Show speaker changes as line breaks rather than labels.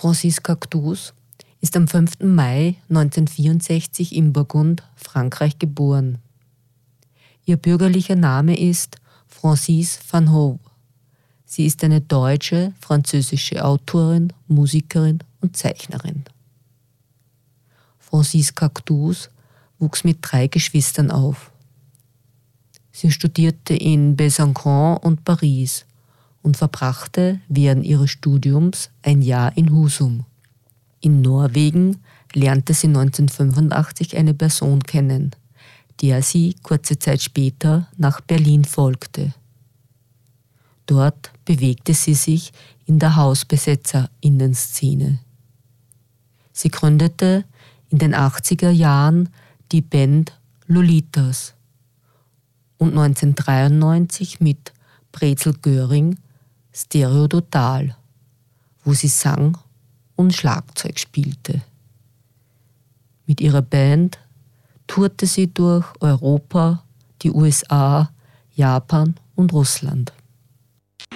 Francis Cactus ist am 5. Mai 1964 in Burgund, Frankreich geboren. Ihr bürgerlicher Name ist Francis van Hove. Sie ist eine deutsche, französische Autorin, Musikerin und Zeichnerin. Francis Cactus wuchs mit 3 Geschwistern auf. Sie studierte in Besançon und Paris und verbrachte während ihres Studiums ein Jahr in Husum. In Norwegen lernte sie 1985 eine Person kennen, der sie kurze Zeit später nach Berlin folgte. Dort bewegte sie sich in der HausbesetzerInnen-Szene. Sie gründete in den 80er Jahren die Band Lolitas und 1993 mit Brezel Göring Stereototal, wo sie sang und Schlagzeug spielte. Mit ihrer Band tourte sie durch Europa, die USA, Japan und Russland.